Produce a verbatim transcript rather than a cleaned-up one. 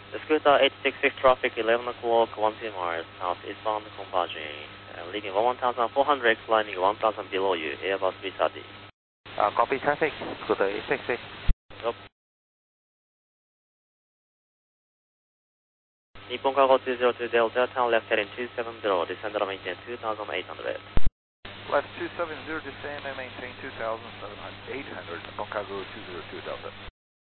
Scooter eight six six traffic, eleven o'clock, one two miles, south eastbound converging. Uh, leaving one one thousand four hundred, climbing one thousand below you, Airbus three thirty. Uh, copy traffic, Scooter eight six six. Yep. Nippon Cargo two zero two Delta, turn left heading two seven zero, descend and maintain two thousand eight hundred. Left two seven zero, descend and maintain two thousand eight hundred, Nippon Cargo two zero two Delta.